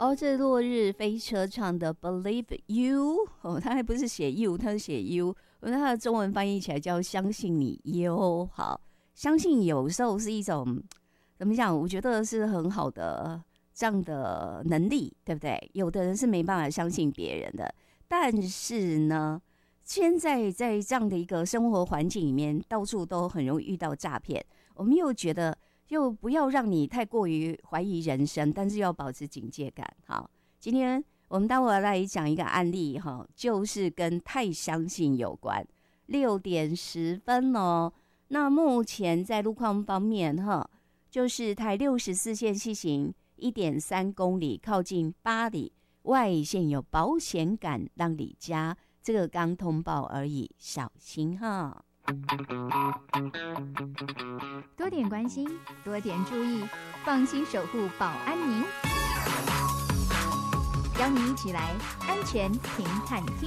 哦，这落日飞车唱的 Believe You， 他还不是写 You， 他是写 You， 他的中文翻译起来叫相信你哟。好，相信有时候是一种怎么讲？我觉得是很好的这样的能力，对不对？有的人是没办法相信别人的，但是呢，现在在这样的一个生活环境里面，到处都很容易遇到诈骗，我们又觉得。又不要让你太过于怀疑人生，但是要保持警戒感。好，今天我们待会儿来讲一个案例哈，就是跟太相信有关。6:10哦，那目前在路况方面哈，就是台64线西行1.3公里，靠近八里外线有保险杆让你加，这个刚通报而已，小心哈。 多点关心，多点注意，放心守护保安您。邀你一起来安全停看厅。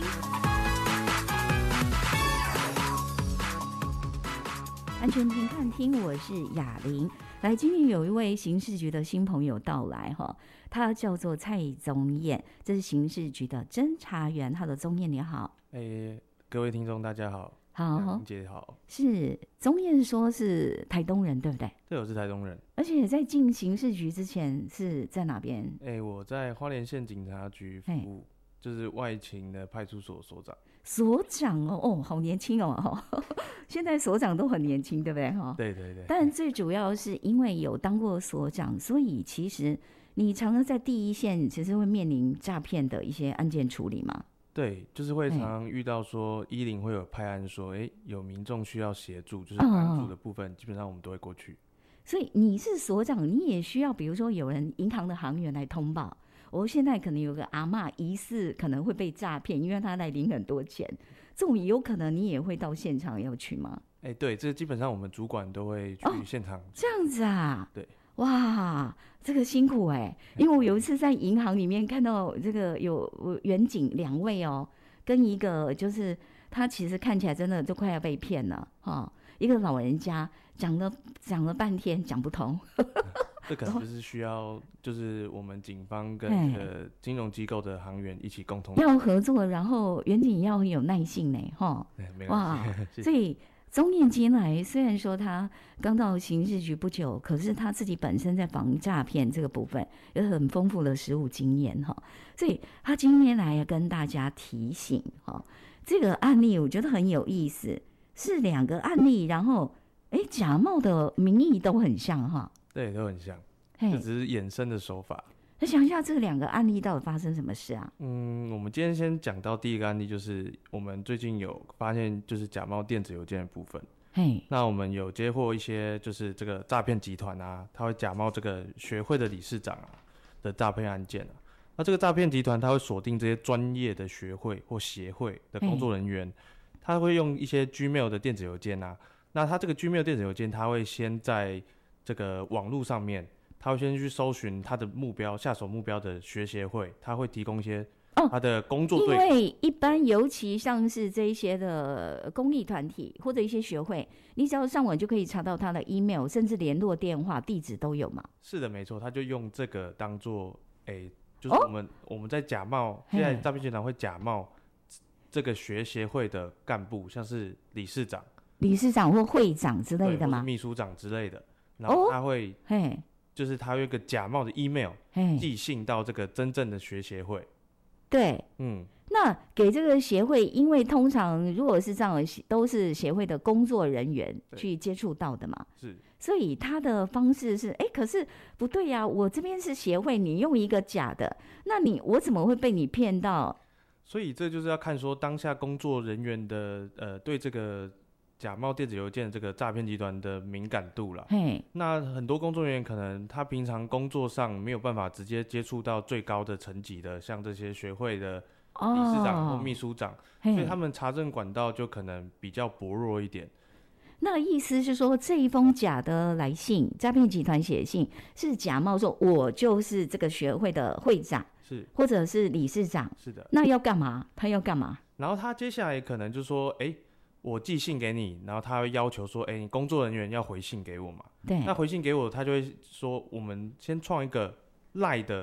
安全停看厅，我是雅玲。来，今天有一位刑事局的新朋友到来哈，他叫做蔡宗彦，这是刑事局的侦查员。他的宗彦你好。 各位听众大家好。 好， 姐好。 是宗彦说是台东人对不对？ 对，我是台东人。 而且在进刑事局之前是在哪边？ 我在花莲县警察局服务，就是外勤的派出所所长。 所长哦，好年轻哦，现在所长都很年轻，对不对？ 对对对。 但最主要是因为有当过所长，所以其实你常常在第一线，其实会面临诈骗的一些案件处理嘛。 对，就是会常常遇到说110会有派案说，有民众需要协助，就是帮助的部分，基本上我们都会过去。 所以你是所长，你也需要，比如说有人银行的行员来通报，我现在可能有个阿嬷疑似可能会被诈骗，因为他来领很多钱，这种有可能你也会到现场要去吗？ 对，这基本上我们主管都会去现场。 这样子啊？ 对。 哇，这个辛苦因为我有一次在银行里面看到这个有员警2位哦，跟一个就是他其实看起来真的就快要被骗了一个老人家讲了半天讲不通。 这可能就是需要，就是我们警方跟金融机构的行员一起共同要合作，然后员警要很有耐性呢没关系。 所以宗彦进来，虽然说他刚到刑事局不久，可是他自己本身在防诈骗这个部分有很丰富的实务经验所以他今天来跟大家提醒这个案例我觉得很有意思，是2个案例，然后假冒的名义都很像对，都很像，这只是衍生的手法。 那想一下这2个案例到底发生什么事啊？ 我们今天先讲到第一个案例，就是我们最近有发现就是假冒电子邮件的部分。那我们有接获一些就是这个诈骗集团啊，他会假冒这个学会的理事长的诈骗案件那这个诈骗集团他会锁定这些专业的学会或协会的工作人员，他会用一些 Gmail 的电子邮件那他这个 Gmail 电子邮件他会先在这个网络上面，他会先去搜寻他的下手目标的学协会，他会提供一些他的工作队。 因为一般尤其像是这一些的公益团体或者一些学会，你只要上网就可以查到他的 email， 甚至联络电话地址都有嘛。 是的，没错，他就用这个当做就是我们在假冒，现在诈骗集团会假冒这个学协会的干部，像是理事长或会长之类的吗？ 或是秘书长之类的。然后他会就是他有一个假冒的 email 寄信到这个真正的学协会。 对，那给这个协会，因为通常如果是这样的，都是协会的工作人员去接触到的嘛， 是， 所以他的方式是，可是不对呀，我这边是协会，你用一个假的，那我怎么会被你骗到？ 所以这就是要看说当下工作人员的对这个假冒电子邮件这个诈骗集团的敏感度啦。那很多工作人员可能他平常工作上没有办法直接接触到最高的层级的，像这些学会的理事长或秘书长，所以他们查证管道就可能比较薄弱一点。 那意思是说，这一封假的来信，诈骗集团写信是假冒说我就是这个学会的会长， 是， 或者是理事长， 是的。 那要干嘛？他要干嘛？ 然后他接下来可能就说，我寄信给你，然后他会要求说，你工作人员要回信给我嘛？ 对。 那回信给我，他就会说，我们先创一个 LINE 的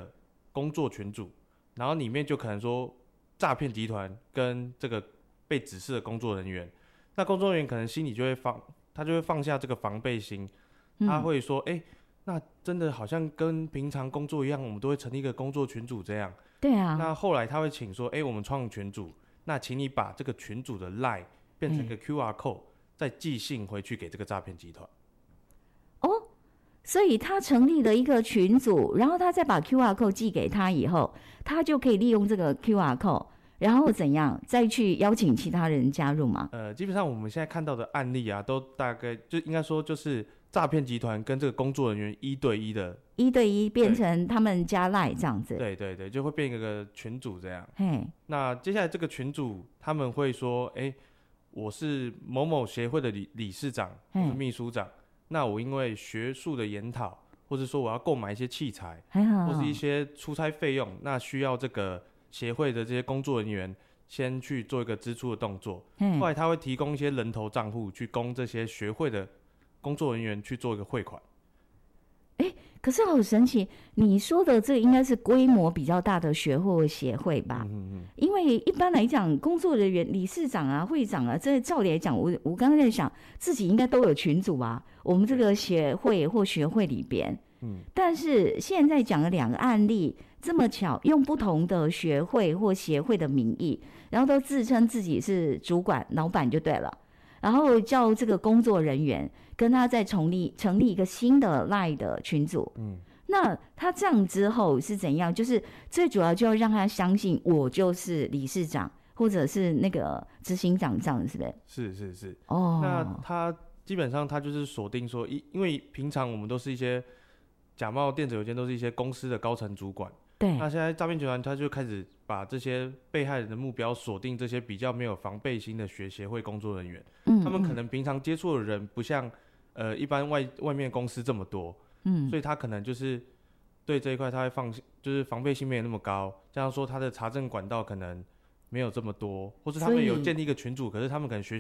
工作群组，然后里面就可能说诈骗集团跟这个被指示的工作人员，那工作人员可能心里就会放下这个防备心，他会说，那真的好像跟平常工作一样，我们都会成立一个工作群组这样。 对啊。 那后来他会请说，我们创群组，那请你把这个群组的 LINE 变成一个 QR code，再寄信回去给这个诈骗集团。 哦，所以他成立了一个群组，然后他再把 QR code 寄给他以后，他就可以利用这个 QR code， 然后怎样再去邀请其他人加入吗？ 基本上我们现在看到的案例啊，都大概就应该说就是诈骗集团跟这个工作人员1对1的 1对1变成他们加 LINE 这样子。 对对对，就会变一个群组这样。 嘿， 那接下来这个群组他们会说，我是某某协会的理事长或是秘书长，那我因为学术的研讨，或是说我要购买一些器材，或是一些出差费用，那需要这个协会的这些工作人员先去做一个支出的动作，后来他会提供一些人头账户去供这些学会的工作人员去做一个汇款。 可是好神奇，你说的这个应该是规模比较大的学会协会吧？因为一般来讲，工作人员、理事长啊、会长啊，这照理来讲，我刚刚在想，自己应该都有群组啊。我们这个协会或学会里边，但是现在讲了2个案例，这么巧，用不同的学会或协会的名义，然后都自称自己是主管、老板就对了。然后叫这个工作人员跟他再成立一个新的 LINE 的群组。那他这样之后是怎样？就是最主要就要让他相信我就是理事长或者是那个执行长这样，是不是？ 是。那他基本上他就是锁定说，因为平常我们都是一些假冒电子邮件，都是一些公司的高层主管。 对。 那现在诈骗集团他就开始把这些被害人的目标锁定这些比较没有防备心的协会工作人员。他们可能平常接触的人不像一般外面公司这么多，所以他可能就是对这一块他会就是防备心没有那么高，加上说他的查证管道可能没有这么多，或是他们有建立一个群组，可是他们可能学